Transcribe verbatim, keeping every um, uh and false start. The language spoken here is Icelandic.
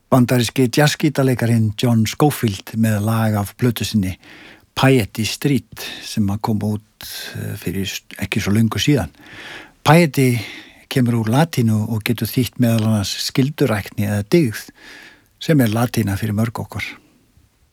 bandaríski jazzgítarleikarin John Scofield með lag af plötu sinni Piety Street sem að koma út fyrir ekki svo löngu síðan. Piety kemur úr latínu og getur þýtt meðal annars skyldurækni eða dygð sem er latína fyrir mörg okkar.